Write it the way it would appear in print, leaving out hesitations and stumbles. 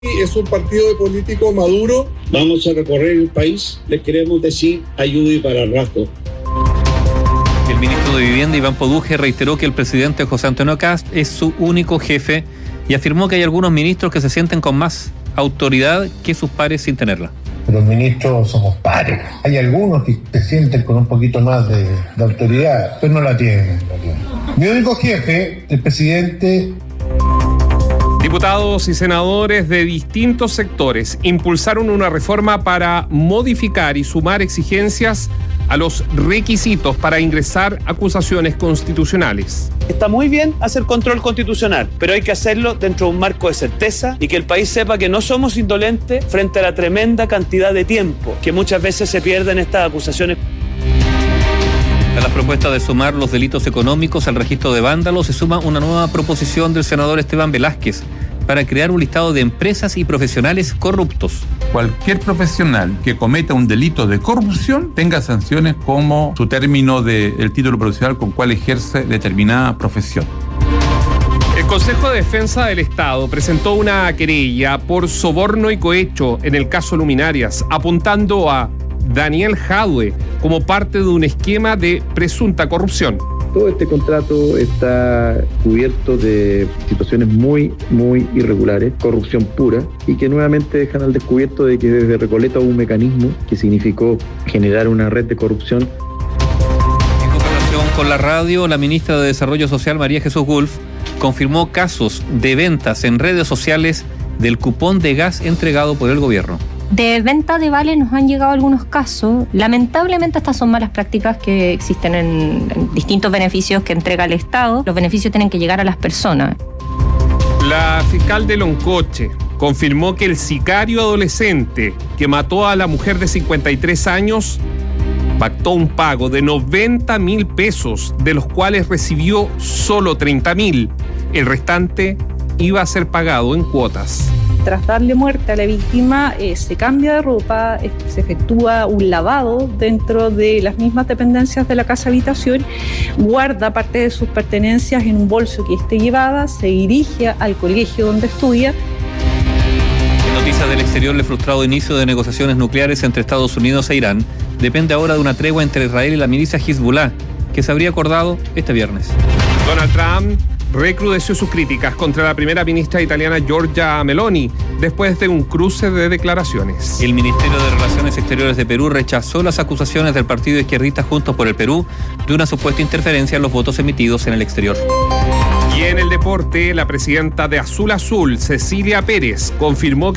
Es un partido de políticos maduro. Vamos a recorrer el país, les queremos decir ayuda y para el rato. El ministro de Vivienda, Iván Poduje, reiteró que el presidente José Antonio Kast es su único jefe y afirmó que hay algunos ministros que se sienten con más autoridad que sus pares sin tenerla. Los ministros somos pares. Hay algunos que se sienten con un poquito más de autoridad, pero no la tienen. Mi único jefe, el presidente. Diputados y senadores de distintos sectores impulsaron una reforma para modificar y sumar exigencias a los requisitos para ingresar acusaciones constitucionales. Está muy bien hacer control constitucional, pero hay que hacerlo dentro de un marco de certeza y que el país sepa que no somos indolentes frente a la tremenda cantidad de tiempo que muchas veces se pierde en estas acusaciones. A las propuestas de sumar los delitos económicos al registro de vándalos se suma una nueva proposición del senador Esteban Velázquez para crear un listado de empresas y profesionales corruptos. Cualquier profesional que cometa un delito de corrupción tenga sanciones como su término del título profesional con cual ejerce determinada profesión. El Consejo de Defensa del Estado presentó una querella por soborno y cohecho en el caso Luminarias, apuntando a Daniel Jadwe como parte de un esquema de presunta corrupción. Todo este contrato está cubierto de situaciones muy irregulares, corrupción pura, y que nuevamente dejan al descubierto de que desde Recoleta hubo un mecanismo que significó generar una red de corrupción. En comparación con la radio, la ministra de Desarrollo Social, María Jesús Wolf, confirmó casos de ventas en redes sociales del cupón de gas entregado por el gobierno. De venta de vales nos han llegado algunos casos. Lamentablemente estas son malas prácticas que existen en distintos beneficios que entrega el Estado. Los beneficios tienen que llegar a las personas. La fiscal de Loncoche confirmó que el sicario adolescente que mató a la mujer de 53 años pactó un pago de 90.000 pesos, de los cuales recibió solo 30.000. El restante iba a ser pagado en cuotas. Tras darle muerte a la víctima, se cambia de ropa, se efectúa un lavado dentro de las mismas dependencias de la casa habitación, guarda parte de sus pertenencias en un bolso que esté llevada, se dirige al colegio donde estudia. En noticias del exterior, el frustrado inicio de negociaciones nucleares entre Estados Unidos e Irán depende ahora de una tregua entre Israel y la milicia Hezbollah, que se habría acordado este viernes. Donald Trump recrudeció sus críticas contra la primera ministra italiana Giorgia Meloni después de un cruce de declaraciones. El Ministerio de Relaciones Exteriores de Perú rechazó las acusaciones del partido izquierdista Juntos por el Perú de una supuesta interferencia en los votos emitidos en el exterior. Y en el deporte, la presidenta de Azul Azul, Cecilia Pérez, confirmó que